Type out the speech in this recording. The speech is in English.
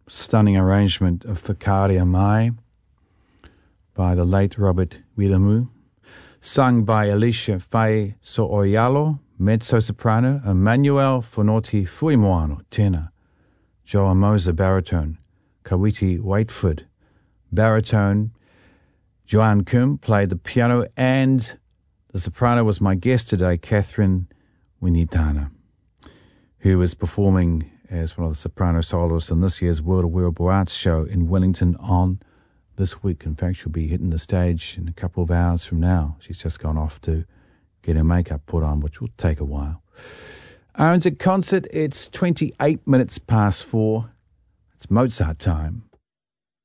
stunning arrangement of Whakarea Mai by the late Robert Wiremu, sung by Alicia Faye Sooialo, mezzo-soprano, Emmanuel Fonoti Fuimoano, tenor, Joe Amosa, baritone, Kawiti Waitford, baritone, Joanne Kim played the piano, and the soprano was my guest today, Catherine Winitana, who is performing as one of the soprano soloists in this year's World of Wearable Arts show in Wellington on this week. In fact, she'll be hitting the stage in a couple of hours from now. She's just gone off to get her makeup put on, which will take a while. Aaron's at concert. It's 28 minutes past 4. It's Mozart time.